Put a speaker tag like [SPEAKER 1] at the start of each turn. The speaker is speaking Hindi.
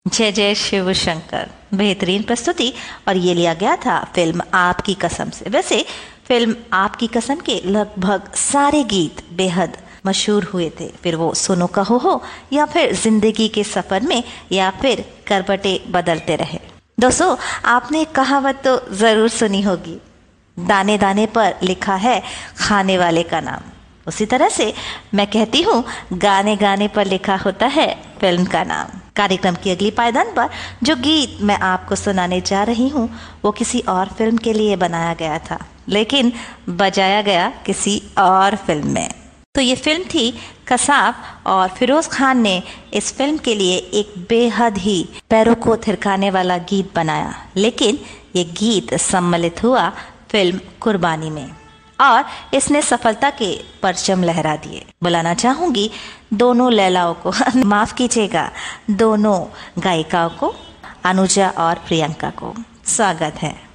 [SPEAKER 1] जय जय शिव शंकर, बेहतरीन प्रस्तुति। और ये लिया गया था फिल्म आपकी कसम से। वैसे फिल्म आपकी कसम के लगभग सारे गीत बेहद मशहूर हुए थे, फिर वो सुनो कहो हो या फिर जिंदगी के सफर में या फिर करवटे बदलते रहे। दोस्तों, आपने एक कहावत तो जरूर सुनी होगी, दाने दाने पर लिखा है खाने वाले का नाम। उसी तरह से मैं कहती हूँ, गाने गाने पर लिखा होता है फिल्म का नाम। कार्यक्रम की अगली पायदान पर जो गीत मैं आपको सुनाने जा रही हूँ वो किसी और फिल्म के लिए बनाया गया था, लेकिन बजाया गया किसी और फिल्म में। तो ये फिल्म थी कसाब, और फिरोज खान ने इस फिल्म के लिए एक बेहद ही पैरों को थिरकाने वाला गीत बनाया, लेकिन ये गीत सम्मिलित हुआ फिल्म कुर्बानी में और इसने सफलता के परचम लहरा दिए। बुलाना चाहूंगी दोनों लैलाओं को माफ कीजिएगा, दोनों गायिकाओं को, अनुजा और प्रियंका को। स्वागत है।